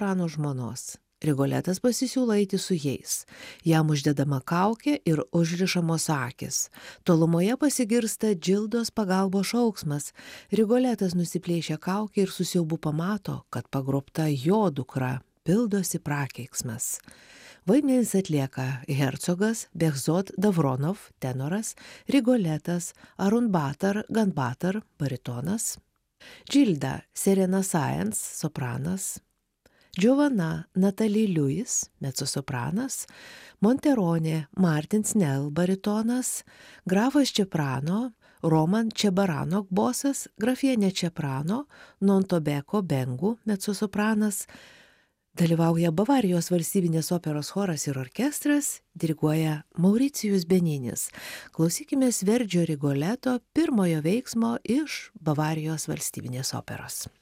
soprano žmonos. Rigoletas pasisiūlo eiti su jais. Jam uždedama kaukė ir užrišamos akis. Tolumoje pasigirsta Džildos pagalbos šauksmas. Rigoletas nusiplėšia kaukę ir su siaubu pamato, kad pagrobta jo dukra. Pildosi prakeiksmas. Vaidmenis atlieka hercogas Behzod Davronov, tenoras, Rigoletas Arun Batar Ganbatar, baritonas, Džilda Serena Sáenz, sopranas, Giovanna Natalie Lewis, mezzosopranas, Monterone Martin Snell, baritonas, grafas Čeprano, Roman Čebaranok, bosas, grafienė Čeprano, Nontobeko Bengu, mezzosopranas. Dalyvauja Bavarijos valstybinės operos choras ir orkestras, diriguoja Mauricijus Beninis. Klausykimės Verdžio Rigoleto pirmojo veiksmo iš Bavarijos valstybinės operos.